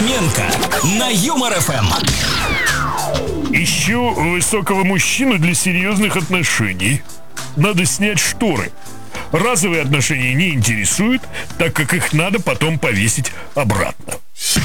Фоменко на Юмор ФМ. Ищу высокого мужчину для серьезных отношений. Надо снять шторы. Разовые отношения не интересуют, так как их надо потом повесить обратно.